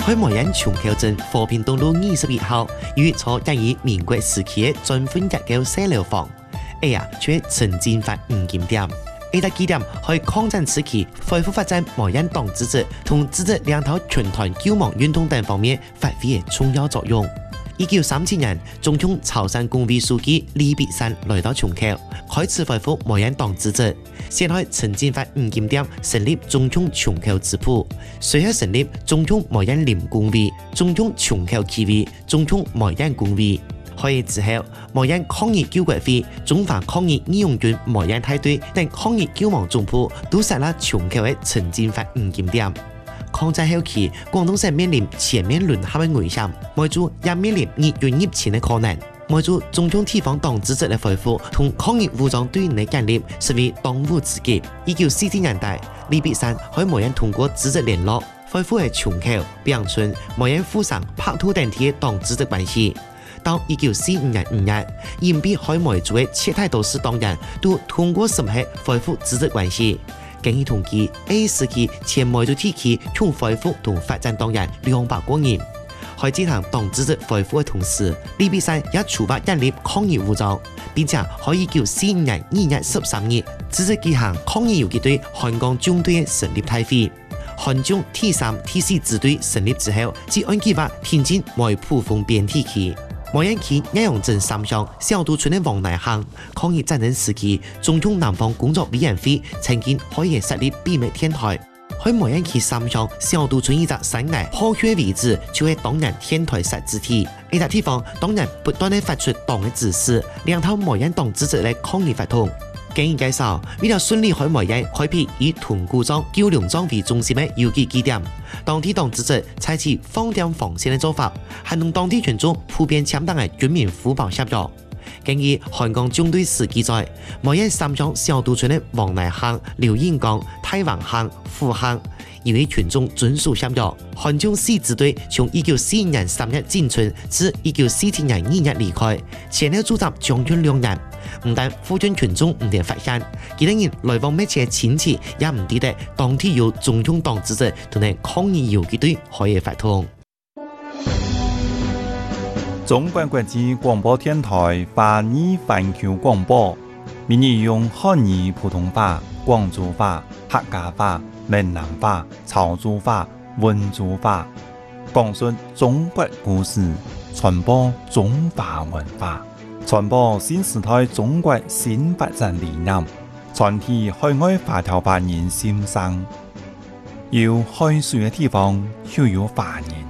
喺梅县琼口镇和平东路21号，有坐建于民国时期的专分结构小楼房，却曾经发5金店。特基点喺抗战时期恢复发展梅县党组织同组织两头群团救亡运动等方面发挥重要作用。1937年，中共潮汕工会书记李必山来到琼口，开始恢复梅县党组织，先喺曾经发5金店成立中共琼口支部，随后成立中共梅县林工会、中共琼口区会、中共梅县工会。开业之后，梅县抗日救国会、中华抗日义勇军梅县梯队等抗日救亡总部都设立琼口的曾经发5金店。抗战后期，广东省面临全面沦陷的危险，梅州也面临日运入侵的可能。梅州中共地方党组织的恢复同抗日武装队员的建立，成为当务之急。1940年代，李必山喺梅县通过组织联络，恢复了琼口、碧村、梅县富商、拍拖等地的党组织关系。到1945年5月，延毕喺梅州的七大都市党员都通过审核恢复组织关系。根据统计，20世纪全梅州地区共恢复同发展党员200多人。在进行党组织恢复的同时，李必山也出发建立抗日武装，并且在1945年2月13日组织举行抗日游击队汉江中队的成立大会。汉江第3、第4支队成立之后，即按计划挺进梅浦丰边地区。梅县区叶阳镇3乡小渡村的王乃巷，抗日战争时期，中共南方工作委员会曾经开业设立秘密天台。在梅县区3乡小渡村一个山崖破缺位置，就系党人天台设置体。呢个地方，党人不断地发出党的指示，两头梅县党组织的抗日活动。经介绍，为了顺利在梅县开辟以屯古庄、九龙庄为中心的游击据点，当地党组织采取放点防线的做法，还同当地群众普遍签订的军民互保协约。根据汉江中队史记载，梅县3乡小渡村的王乃巷、刘应江、太王巷、富巷，因为群众遵守协约，汉江4支队从1941年3月进村至1947年2月离开，前后驻扎将近2年。唔但附近群众唔得发现，其他人来往密切的亲戚也唔记得当地有中共党组织同埋抗日游击队可以发通。 中国国际广播电台华语环球广播，闽语用汉语、普通话、广州话、客家话、闽南话、潮州话、温州话，讲述中国故事，传播中华文化，传播新时代中国新发展理念，传递海外华侨华人心声。有海水的地方就有华人。